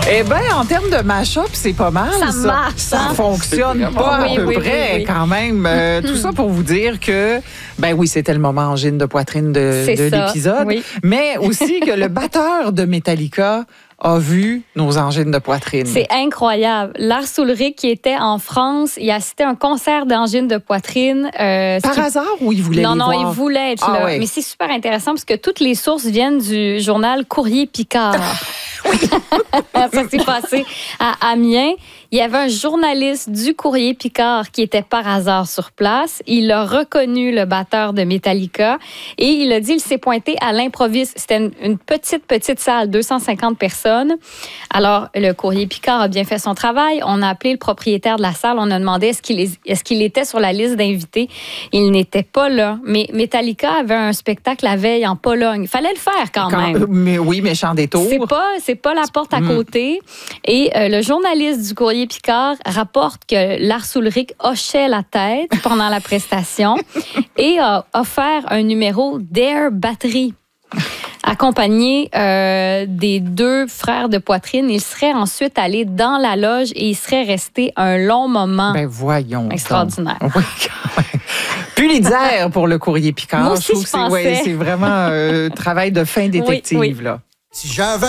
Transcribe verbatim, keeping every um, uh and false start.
Eh bien, en termes de mash-up, c'est pas mal. Ça Ça, marche, ça hein? fonctionne pas Oui, à peu oui, près, oui, oui. quand même. Euh, tout ça pour vous dire que, ben oui, c'était le moment angine de poitrine de, C'est de ça, l'épisode, oui. mais aussi que le batteur de Metallica a vu nos angines de poitrine. C'est incroyable. Lars Ulrich, qui était en France, il a assisté à un concert d'angine de poitrine. euh, ce Par qui- hasard ou il voulait Non, les non, voir? il voulait être Ah là. ouais. Mais c'est super intéressant parce que toutes les sources viennent du journal Courrier Picard. Ça s'est passé à Amiens. Il y avait un journaliste du Courrier Picard qui était par hasard sur place. Il a reconnu le batteur de Metallica et il a dit qu'il s'est pointé à l'improviste. C'était une, une petite, petite salle, deux cent cinquante personnes. Alors, le Courrier Picard a bien fait son travail. On a appelé le propriétaire de la salle. On a demandé est-ce qu'il, est, est-ce qu'il était sur la liste d'invités. Il n'était pas là. Mais Metallica avait un spectacle la veille en Pologne. Il fallait le faire quand, Quand- même. mais oui, méchant détour. C'est pas, c'est pas la porte à côté. Et euh, le journaliste du Courrier Picard rapporte que Lars Ulrich hochait la tête pendant la prestation et a offert un numéro d'Air Battery. Accompagné euh, des deux frères de poitrine, il serait ensuite allé dans la loge et il serait resté un long moment. Ben voyons. Extraordinaire. Donc. Oui, quand même. Pulitzer pour le Courrier Picard. Moi aussi, je trouve je que c'est, ouais, pensais. c'est vraiment un euh, travail de fin détective, Oui, oui. là. Si j'avais